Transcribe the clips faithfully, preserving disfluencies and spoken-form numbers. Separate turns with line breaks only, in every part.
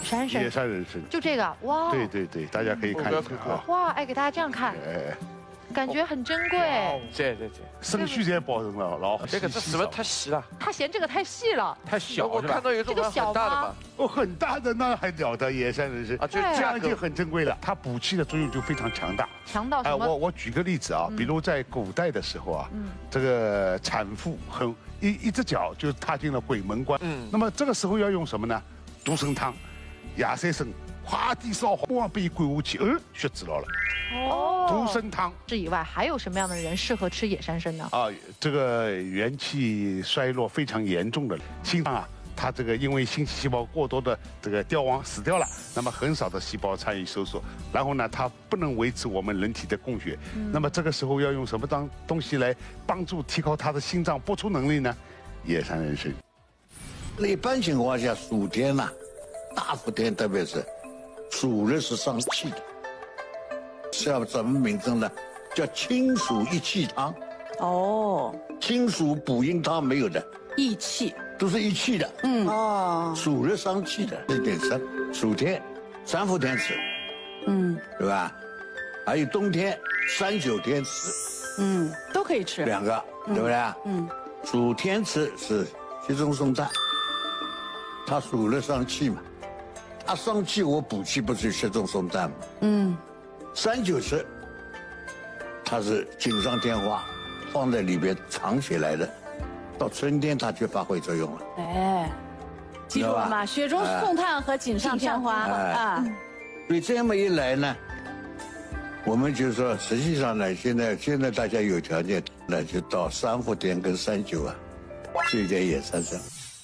山参，
野山人参，
就这个哇。
对对对，大家可以看一下啊。
哇，哎，给大家这样看，
哎，
感觉很珍贵。
对对对，
生须才保证了，老
这个这什么太细了，
他嫌这个太细了，
太小。我看到有一种很大的嘛，
哦，很大的那还了得，野山人参
啊，就
这样就很珍贵了。它补气的作用就非常强大，
强到什么？
哎，我我举个例子啊，比如在古代的时候啊，这个产妇很一一只脚就踏进了鬼门关，嗯，那么这个时候要用什么呢？独参汤，压三升，哗地烧好，往被鬼下去，嗯，血止了了。哦，独参汤。
这以外，还有什么样的人适合吃野山参呢？
啊，这个元气衰弱非常严重的心脏啊，它这个因为心细胞过多的这个凋亡死掉了，那么很少的细胞参与收缩，然后呢，它不能维持我们人体的供血，嗯、那么这个时候要用什么当东西来帮助提高它的心脏播出能力呢？野山人参。
一般情况下，暑天呐、啊，大伏天特别是，暑热是伤气的，叫什么名称呢？叫清暑益气汤。
哦，
清暑补阴汤没有的，
益气
都是益气的。
嗯哦，
暑热伤气的，这点参，暑天、三伏天吃，
嗯，
对吧？还有冬天、三九天吃，
嗯，都可以吃
两个，对不对？
嗯，
暑天吃是雪中送炭。它暑热伤气嘛，它伤气我补气不是雪中送炭嘛？嗯，三九吃，它是锦上添花，放在里边藏起来的，到春天它就发挥作用了。
哎，记住了吗？雪中送炭和锦上添花啊。
所以这么一来呢，我们就说，实际上呢，现在现在大家有条件，那就到三伏天跟三九啊，吃一点野山参。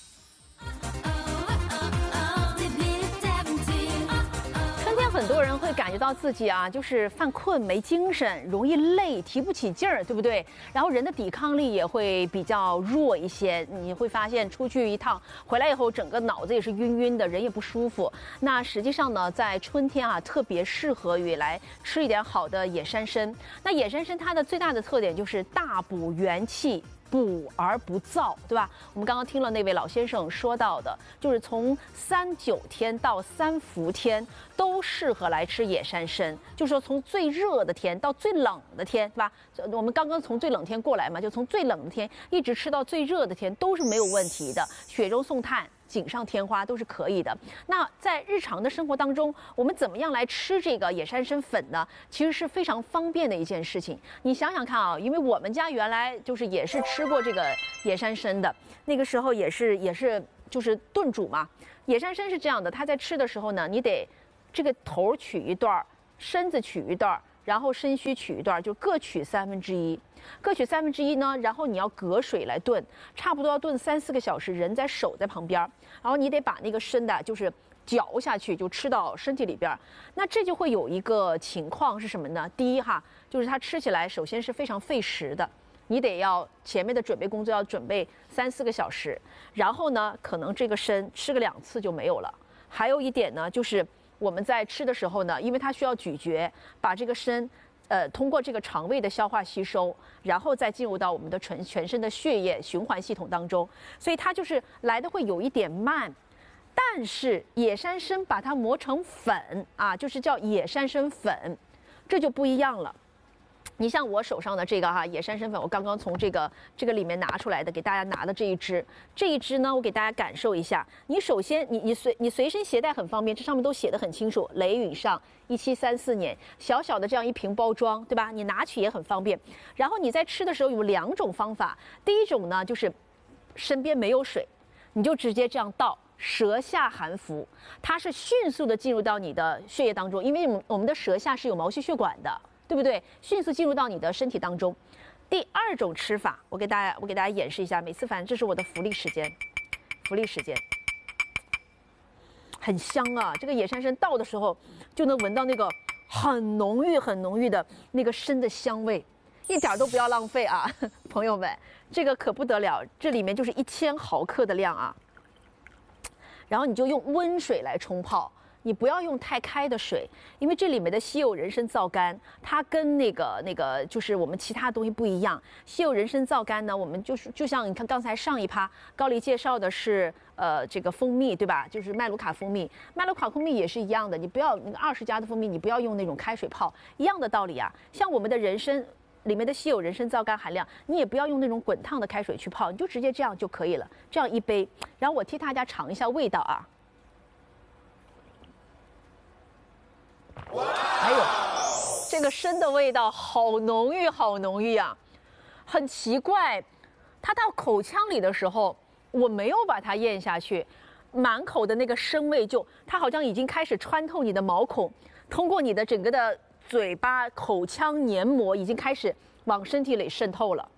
很多人会感觉到自己啊，就是犯困、没精神、容易累、提不起劲儿，对不对？然后人的抵抗力也会比较弱一些。你会发现出去一趟回来以后，整个脑子也是晕晕的，人也不舒服。那实际上呢，在春天啊，特别适合于来吃一点好的野山参。那野山参它的最大的特点就是大补元气。补而不燥，对吧？我们刚刚听了那位老先生说到的，就是从三九天到三伏天都适合来吃野山参，就是说从最热的天到最冷的天，对吧？我们刚刚从最冷天过来嘛，就从最冷的天一直吃到最热的天都是没有问题的，雪中送炭。锦上添花都是可以的。那在日常的生活当中，我们怎么样来吃这个野山参粉呢？其实是非常方便的一件事情。你想想看啊，因为我们家原来就是也是吃过这个野山参的，那个时候也是也是就是炖煮嘛。野山参是这样的，它在吃的时候呢，你得这个头取一段，身子取一段。然后参须取一段，就各取三分之一，各取三分之一呢，然后你要隔水来炖，差不多要炖三四个小时，人在手在旁边，然后你得把那个参的，就是嚼下去，就吃到身体里边。那这就会有一个情况是什么呢？第一哈，就是它吃起来首先是非常费时的，你得要前面的准备工作要准备三四个小时，然后呢，可能这个参吃个两次就没有了。还有一点呢，就是。我们在吃的时候呢，因为它需要咀嚼，把这个参，呃，通过这个肠胃的消化吸收，然后再进入到我们的全全身的血液循环系统当中，所以它就是来的会有一点慢。但是野山参把它磨成粉啊，就是叫野山参粉，这就不一样了。你像我手上的这个哈野山参粉，我刚刚从这个这个里面拿出来的，给大家拿的这一支，这一支呢，我给大家感受一下。你首先你你随你随身携带很方便，这上面都写的很清楚，雷允上一七三四年，小小的这样一瓶包装，对吧？你拿取也很方便。然后你在吃的时候有两种方法，第一种呢就是身边没有水，你就直接这样倒。舌下含服，它是迅速的进入到你的血液当中，因为我们的舌下是有毛细血管的。对不对？迅速进入到你的身体当中。第二种吃法，我给大家我给大家演示一下。每次反正这是我的福利时间，福利时间，很香啊！这个野山参倒的时候，就能闻到那个很浓郁、很浓郁的那个参的香味，一点都不要浪费啊，朋友们，这个可不得了，这里面就是一千毫克的量啊。然后你就用温水来冲泡。 你不要用太开的水，因为这里面的稀有人参皂苷，它跟那个那个就是我们其他东西不一样。稀有人参皂苷呢，我们就是就像你看刚才上一趴高丽介绍的是呃这个蜂蜜对吧？就是麦卢卡蜂蜜，麦卢卡蜂蜜也是一样的，你不要那个二十加的蜂蜜，你不要用那种开水泡，一样的道理啊。像我们的人参里面的稀有人参皂苷含量，你也不要用那种滚烫的开水去泡，你就直接这样就可以了。这样一杯，然后我替大家尝一下味道啊。哎呦，这个参的味道好浓郁，好浓郁啊！很奇怪，它到口腔里的时候，我没有把它咽下去，满口的那个参味就，它好像已经开始穿透你的毛孔，通过你的整个的嘴巴、口腔黏膜，已经开始往身体里渗透了。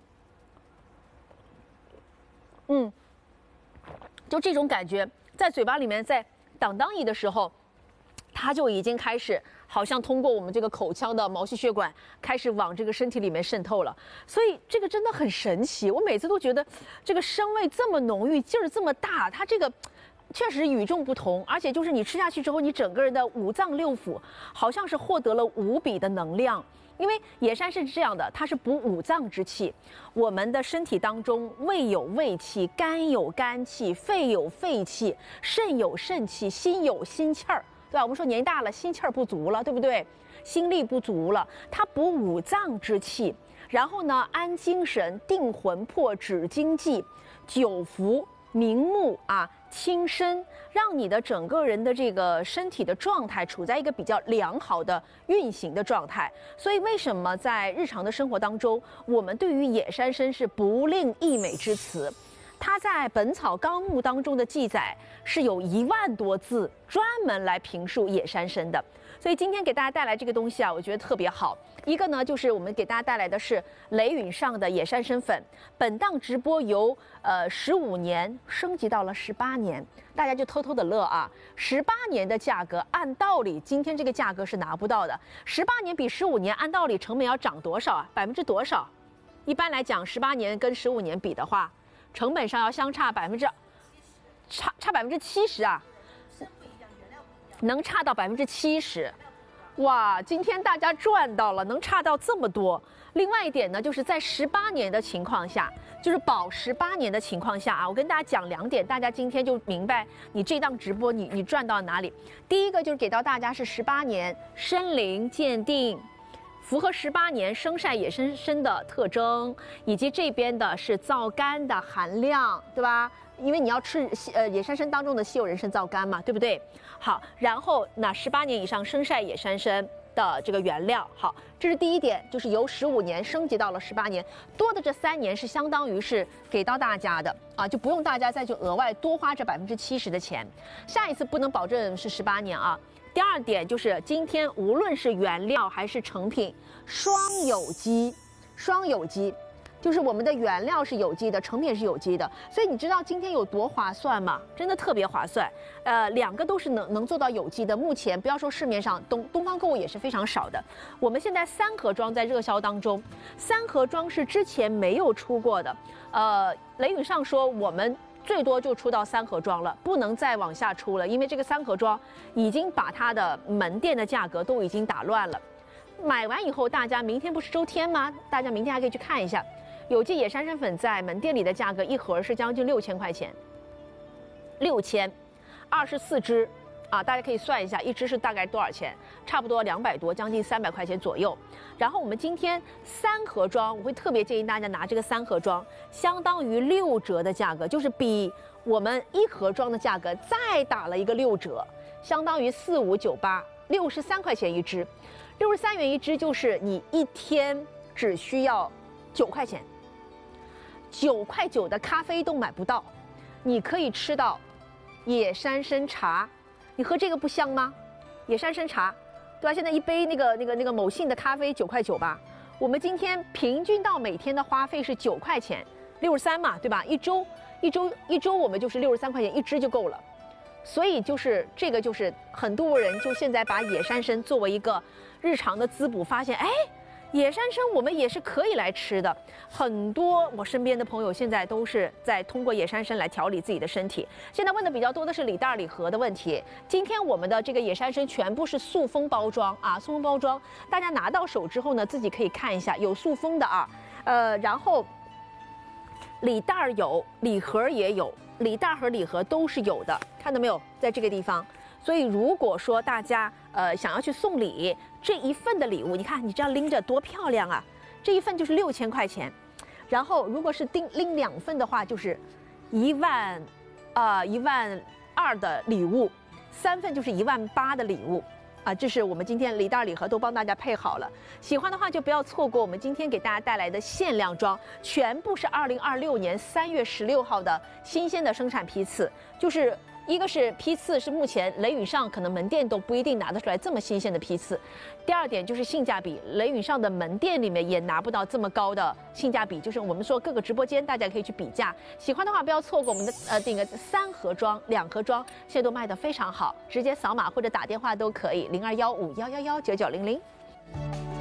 嗯，就这种感觉，在嘴巴里面在当当一的时候，它就已经开始好像通过我们这个口腔的毛细血管开始往这个身体里面渗透了，所以这个真的很神奇。我每次都觉得这个参味这么浓郁，劲儿这么大，它这个确实与众不同，而且就是你吃下去之后，你整个人的五脏六腑好像是获得了无比的能量。因为野山参是这样的，它是补五脏之气。我们的身体当中，胃有胃气，肝有肝气，肺有肺气，肾有肾气，心有心气儿，对吧？我们说年纪大了，心气儿不足了，对不对？心力不足了，它补五脏之气，然后呢，安精神，定魂魄，止惊悸，久服明目啊，轻身，让你的整个人的这个身体的状态处在一个比较良好的运行的状态。所以为什么在日常的生活当中，我们对于野山参是不吝溢美之词？它在《本草纲目》当中的记载是有一万多字专门来评述野山参的。所以今天给大家带来这个东西啊，我觉得特别好。一个呢，就是我们给大家带来的是雷允上的野山参粉。本档直播由呃十五年升级到了十八年，大家就偷偷的乐啊！十八年的价格，按道理今天这个价格是拿不到的。十八年比十五年，按道理成本要涨多少啊？百分之多少？一般来讲，十八年跟十五年比的话，成本上要相差百分之差差百分之七十啊！能差到百分之七十，哇！今天大家赚到了，能差到这么多。另外一点呢，就是在十八年的情况下，就是保十八年的情况下啊，我跟大家讲两点，大家今天就明白你这档直播你你赚到哪里。第一个就是给到大家是十八年参龄鉴定，符合十八年生晒野生参的特征，以及这边的是皂苷的含量，对吧？因为你要吃呃野山参当中的稀有人参皂苷嘛，对不对？好，然后那十八年以上生晒野山参的这个原料，好，这是第一点，就是由十五年升级到了十八年，多的这三年是相当于是给到大家的啊，就不用大家再去额外多花这百分之七十的钱。下一次不能保证是十八年啊。第二点就是今天无论是原料还是成品，双有机，双有机。就是我们的原料是有机的，成品也是有机的，所以你知道今天有多划算吗？真的特别划算。呃，两个都是能能做到有机的。目前不要说市面上东东方购物也是非常少的。我们现在三盒装在热销当中，三盒装是之前没有出过的。呃，雷允上说我们最多就出到三盒装了，不能再往下出了，因为这个三盒装已经把它的门店的价格都已经打乱了。买完以后，大家明天不是周天吗？大家明天还可以去看一下。有机野山参粉在门店里的价格一盒是将近六千块钱，六千，二十四支，啊，大家可以算一下，一支是大概多少钱？差不多两百多，将近三百块钱左右。然后我们今天三盒装，我会特别建议大家拿这个三盒装，相当于六折的价格，就是比我们一盒装的价格再打了一个六折，相当于四五九八，六十三块钱一支，六十三元一支，就是你一天只需要九块钱。九块九的咖啡都买不到，你可以吃到野山参茶，你喝这个不香吗？野山参茶，对吧？现在一杯那个那个那个某信的咖啡九块九吧，我们今天平均到每天的花费是九块钱，六十三嘛，对吧？一周一周一周我们就是六十三块钱一支就够了，所以就是这个就是很多人就现在把野山参作为一个日常的滋补，发现哎。 野山参我们也是可以来吃的，很多我身边的朋友现在都是在通过野山参来调理自己的身体。现在问的比较多的是李大李和的问题。今天我们的这个野山参全部是塑封包装啊，塑封包装，大家拿到手之后呢，自己可以看一下，有塑封的啊，呃，然后李大有，礼盒也有，李大和礼盒都是有的，看到没有，在这个地方。所以如果说大家呃想要去送礼，这一份的礼物，你看你这样拎着多漂亮啊！这一份就是六千块钱，然后如果是拎拎两份的话，就是一万，啊一万二的礼物，三份就是一万八的礼物。啊，这是我们今天李大礼盒都帮大家配好了，喜欢的话就不要错过我们今天给大家带来的限量装，全部是二零二六年三月十六号的新鲜的生产批次，就是一个是批次是目前雷允上可能门店都不一定拿得出来这么新鲜的批次，第二点就是性价比，雷允上的门店里面也拿不到这么高的性价比，就是我们说各个直播间大家可以去比价，喜欢的话不要错过我们的呃这个三盒装、两盒装，现在都卖得非常好，直接扫码或者打电话都可以，零二幺五幺幺幺九九零零。